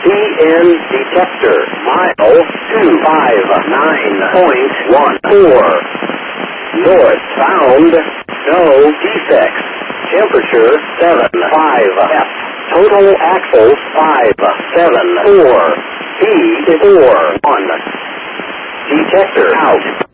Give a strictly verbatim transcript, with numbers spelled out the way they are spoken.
N detector, mile two five nine point one four. Northbound, no defects. Temperature seven five F. Total axle five seven four. Speed four one. Detector out.